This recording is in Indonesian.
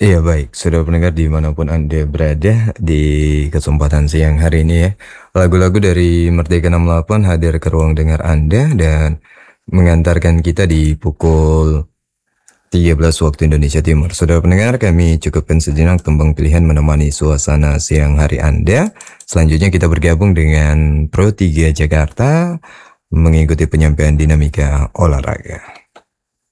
Iya baik, sudah pendengar dimanapun Anda berada di kesempatan siang hari ini ya. Lagu-lagu dari Merdeka 68 hadir ke ruang dengar Anda dan mengantarkan kita di pukul 13 waktu Indonesia Timur. Sudah pendengar, kami cukupkan sejenak tembang pilihan menemani suasana siang hari Anda. Selanjutnya kita bergabung dengan Pro 3 Jakarta mengikuti penyampaian dinamika olahraga.